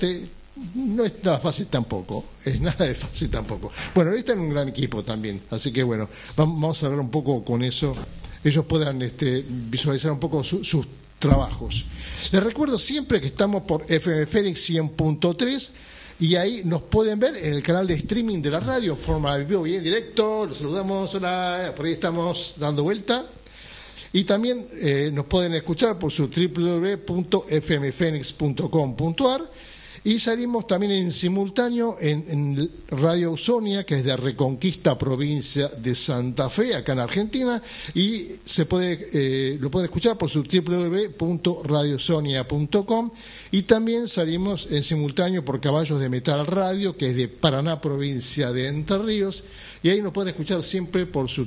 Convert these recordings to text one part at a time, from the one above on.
No es nada fácil tampoco, es nada de fácil tampoco. Bueno, ahí están un gran equipo también, así que bueno, vamos a hablar un poco con eso, ellos puedan visualizar un poco sus trabajos. Les recuerdo siempre que estamos por FM Fénix 100.3 y ahí nos pueden ver en el canal de streaming de la radio, forma de vivo y en directo, los saludamos, hola, por ahí estamos dando vuelta. Y también nos pueden escuchar por su www.fmfenix.com.ar y salimos también en simultáneo en Radio Ausonia, que es de Reconquista, provincia de Santa Fe, acá en Argentina, y lo pueden escuchar por su www.radiosonia.com y también salimos en simultáneo por Caballos de Metal Radio, que es de Paraná, provincia de Entre Ríos, y ahí nos pueden escuchar siempre por su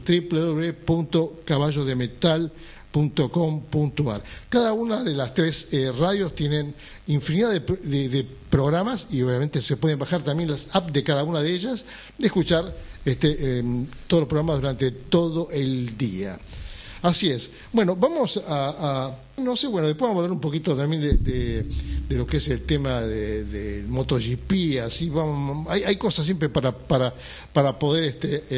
www.caballosdemetal.com.ar. Cada una de las tres radios tienen infinidad de programas y obviamente se pueden bajar también las apps de cada una de ellas, de escuchar todos los programas durante todo el día. Así es. Bueno, vamos no sé, bueno, después vamos a hablar un poquito también de lo que es el tema de MotoGP, así vamos, hay cosas siempre para poder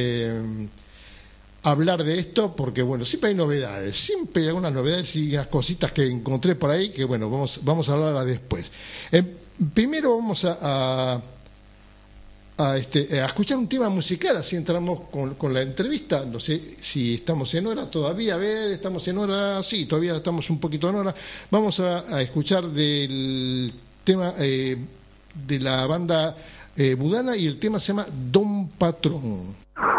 hablar de esto, porque bueno, siempre hay novedades, siempre hay algunas novedades y unas cositas que encontré por ahí que bueno, vamos a hablarlas después. Primero vamos a escuchar un tema musical, así entramos con la entrevista. No sé si estamos en hora todavía, a ver, estamos en hora, sí, todavía estamos un poquito en hora. Vamos a escuchar del tema de la banda Budana y el tema se llama Don Patrón.